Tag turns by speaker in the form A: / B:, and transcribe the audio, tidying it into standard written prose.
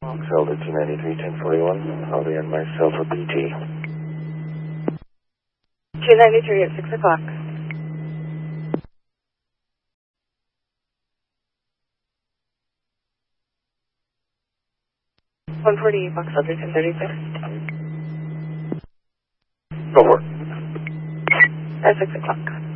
A: Zelda 293-1041. I'll be on myself for BT.
B: 293 at 6 o'clock. 148 Fox Delta 1036.
A: Go for it.
B: At 6 o'clock.